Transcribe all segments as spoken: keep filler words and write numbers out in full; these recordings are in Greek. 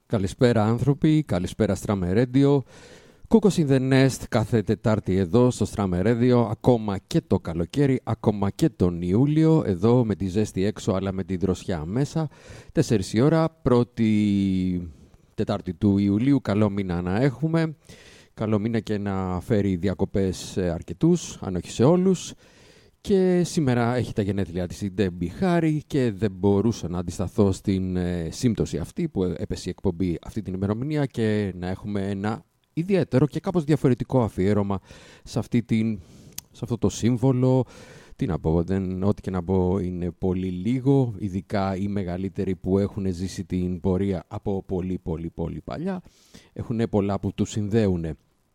Καλησπέρα άνθρωποι, καλησπέρα Strammer Radio. Κούκος in the Nest κάθε Τετάρτη εδώ στο Strammer Radio, ακόμα και το καλοκαίρι, ακόμα και τον Ιούλιο, εδώ με τη ζέστη έξω αλλά με τη δροσιά μέσα. Τέσσερις η ώρα, πρώτη Τετάρτη του Ιουλίου, καλό μήνα να έχουμε. Καλό μήνα και να φέρει διακοπές σε αρκετούς, αν όχι σε όλους. Και σήμερα έχει τα γενέθλιά της η Ντέμπι Χάρη και δεν μπορούσα να αντισταθώ στην ε, σύμπτωση αυτή που έπεσε η εκπομπή αυτή την ημερομηνία και να έχουμε ένα ιδιαίτερο και κάπως διαφορετικό αφιέρωμα σε, αυτή την, σε αυτό το σύμβολο. Τι να πω, δεν, ό,τι και να πω είναι πολύ λίγο, ειδικά οι μεγαλύτεροι που έχουν ζήσει την πορεία από πολύ πολύ πολύ παλιά. Έχουν πολλά που τους συνδέουν.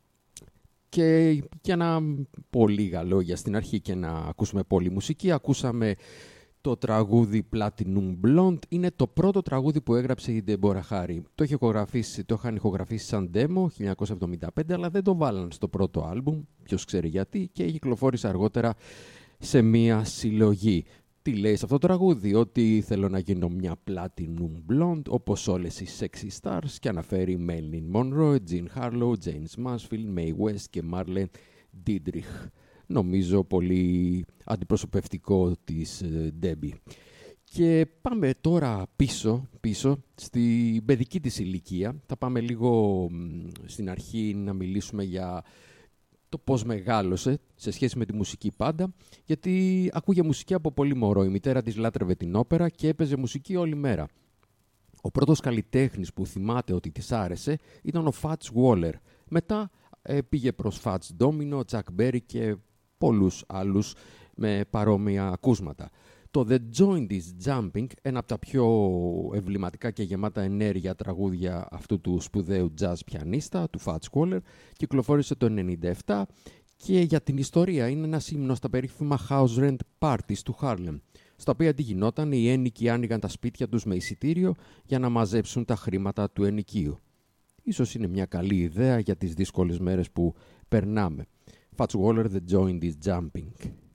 Και για να πω λίγα λόγια στην αρχή και να ακούσουμε πολύ μουσική, ακούσαμε το τραγούδι Platinum Blonde. Είναι το πρώτο τραγούδι που έγραψε η Ντέμπορα Χάρη. Το, το είχαν ηχογραφήσει σαν demo χίλια εννιακόσια εβδομήντα πέντε, αλλά δεν το βάλαν στο πρώτο άλμπουμ, ποιος ξέρει γιατί, και κυκλοφόρησε αργότερα σε μία συλλογή. Τι λέει σε αυτό το τραγούδι? Ότι θέλω να γίνω μια Platinum Blonde όπως όλες οι sexy stars, και αναφέρει Marilyn Monroe, Jean Harlow, James Mansfield, Mae West και Marlene Dietrich. Νομίζω πολύ αντιπροσωπευτικό της Debbie. Και πάμε τώρα πίσω, πίσω στην παιδική της ηλικία. Θα πάμε λίγο στην αρχή να μιλήσουμε για το πώς μεγάλωσε σε σχέση με τη μουσική πάντα, γιατί ακούγε μουσική από πολύ μωρό. Η μητέρα της λάτρευε την όπερα και έπαιζε μουσική όλη μέρα. Ο πρώτος καλλιτέχνης που θυμάται ότι της άρεσε ήταν ο Fats Waller. Μετά ε, πήγε προς Fats Domino, Chuck Berry και πολλούς άλλους με παρόμοια ακούσματα. Το The Joint is Jumping, ένα από τα πιο εμβληματικά και γεμάτα ενέργεια τραγούδια αυτού του σπουδαίου jazz πιανίστα, του Fats Waller, κυκλοφόρησε το ενενήντα επτά και για την ιστορία είναι ένα ύμνο στα περίφημα House Rent Parties του Harlem, στα οποία τι γινόταν, οι ένοικοι άνοιγαν τα σπίτια τους με εισιτήριο για να μαζέψουν τα χρήματα του ενοικίου. Ίσως είναι μια καλή ιδέα για τις δύσκολες μέρες που περνάμε. Fats Waller, The Joint is Jumping.